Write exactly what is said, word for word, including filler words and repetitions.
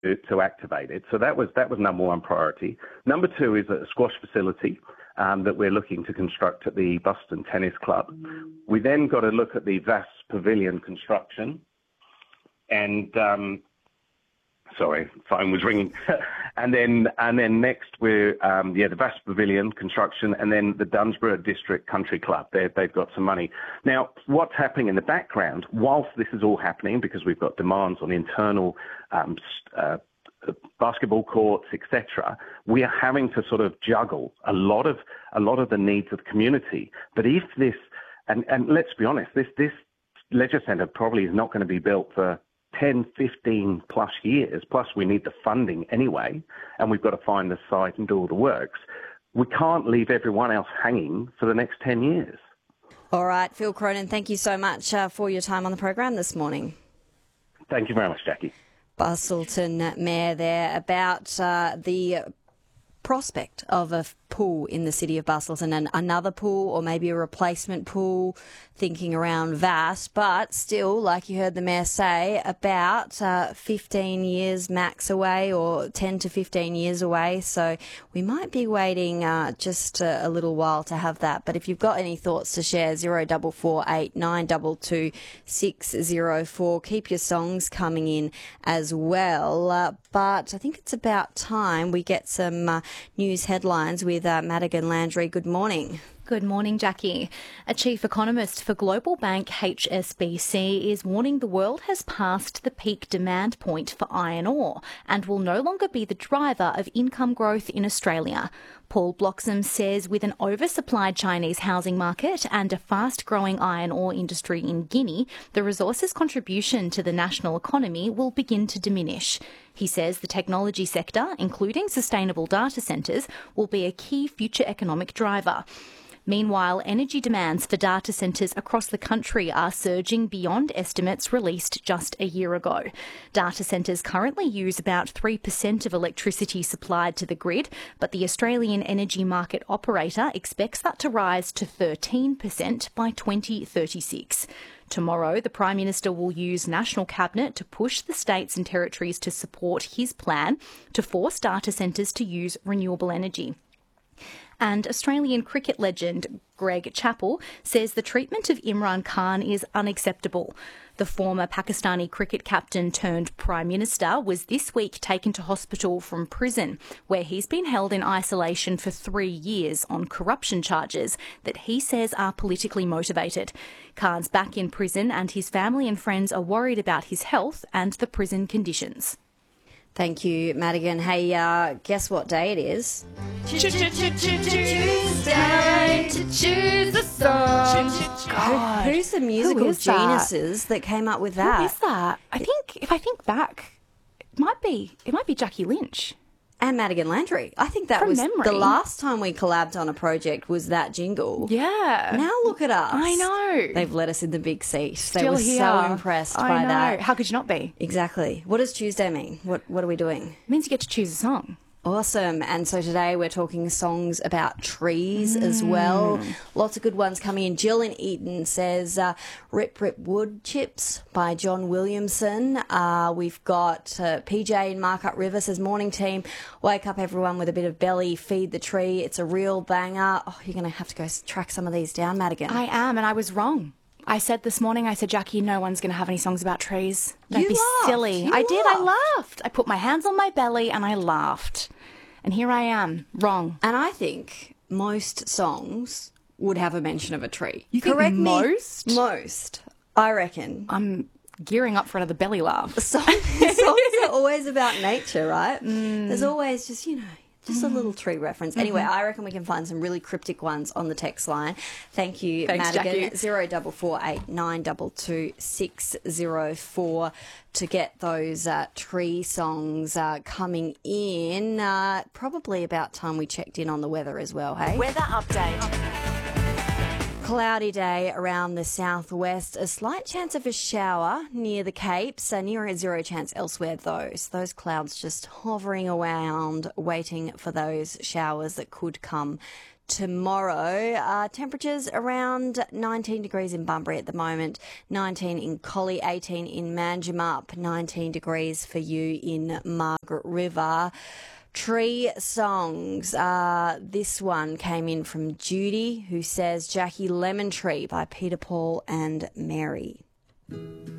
to activate it. So that was that was number one priority. Number two is a squash facility um, that we're looking to construct at the Boston Tennis Club. We then got to look at the V A S Pavilion construction. And um, sorry, phone was ringing. and then and then next we're um, yeah the V A S Pavilion construction, and then the Dunsborough District Country Club. They they've got some money now. What's happening in the background, whilst this is all happening, because we've got demands on internal um, uh, basketball courts, et cetera, we are having to sort of juggle a lot of a lot of the needs of the community. But if this, and, and let's be honest, this this leisure centre probably is not going to be built for ten, fifteen plus years, plus we need the funding anyway, and we've got to find the site and do all the works. We can't leave everyone else hanging for the next ten years. All right, Phil Cronin, thank you so much uh, for your time on the program this morning. Thank you very much, Jackie. Busselton Mayor there about uh, the prospect of a pool in the city of Busselton, and another pool or maybe a replacement pool, thinking around V A S, but still, like you heard the Mayor say, about uh, fifteen years max away, or ten to fifteen years away, so we might be waiting uh, just a, a little while to have that. But if you've got any thoughts to share, zero four four eight nine two two six zero four, keep your songs coming in as well. Uh, but I think it's about time we get some uh, news headlines with uh, Madigan Landry. Good morning. Good morning, Jackie. A chief economist for global bank H S B C is warning the world has passed the peak demand point for iron ore and will no longer be the driver of income growth in Australia. Paul Bloxham says with an oversupplied Chinese housing market and a fast-growing iron ore industry in Guinea, the resource's contribution to the national economy will begin to diminish. He says the technology sector, including sustainable data centres, will be a key future economic driver. Meanwhile, energy demands for data centres across the country are surging beyond estimates released just a year ago. Data centres currently use about three percent of electricity supplied to the grid, but the Australian Energy Market Operator expects that to rise to thirteen percent by twenty thirty-six. Tomorrow, the Prime Minister will use National Cabinet to push the states and territories to support his plan to force data centres to use renewable energy. And Australian cricket legend Greg Chappell says the treatment of Imran Khan is unacceptable. The former Pakistani cricket captain turned Prime Minister was this week taken to hospital from prison, where he's been held in isolation for three years on corruption charges that he says are politically motivated. Khan's back in prison and his family and friends are worried about his health and the prison conditions. Thank you, Madigan. Hey, uh, guess what day it is? Tuesday to choose a song. God, who's the musical Who is that? geniuses that came up with that? Who is that? I think, if I think back, it might be, it might be Jackie Lynch. And Madigan Landry. I think that From was memory. the last time we collabed on a project was that jingle. Yeah. Now look at us. I know. They've let us in the big seat. they Still were here. so impressed I by know. that. How could you not be? Exactly. What does Tuesday mean? What What are we doing? It means you get to choose a song. Awesome. And so today we're talking songs about trees mm. as well. Lots of good ones coming in. Jill in Eaton says uh, Rip Rip Wood Chips by John Williamson. Uh, we've got uh, P J in Markup River says, morning team, wake up everyone with a bit of belly, feed the tree. It's a real banger. Oh, you're going to have to go track some of these down, Madigan. I am, and I was wrong. I said this morning, I said, Jackie, no one's going to have any songs about trees. Don't You be laughed. silly. You I did. laughed. I laughed. I put my hands on my belly and I laughed. And here I am, wrong. And I think most songs would have a mention of a tree. You think Correct me? most? Most. I reckon. I'm gearing up for another belly laugh. Songs, songs are always about nature, right? Mm. There's always just, you know, just mm. a little tree reference. Anyway, mm-hmm. I reckon we can find some really cryptic ones on the text line. Thank you, Thanks, Madigan. Jackie. zero four four eight nine two two six zero four to get those uh, tree songs uh, coming in. Uh, probably about time we checked in on the weather as well, hey? Weather update. Cloudy day around the southwest. A slight chance of a shower near the Capes. Uh, near a zero chance elsewhere, though. So those clouds just hovering around, waiting for those showers that could come tomorrow. Uh, temperatures around nineteen degrees in Bunbury at the moment, nineteen in Collie, eighteen in Manjimup, nineteen degrees for you in Margaret River. Tree songs. Uh, this one came in from Judy, who says Jackie Lemon Tree by Peter Paul and Mary.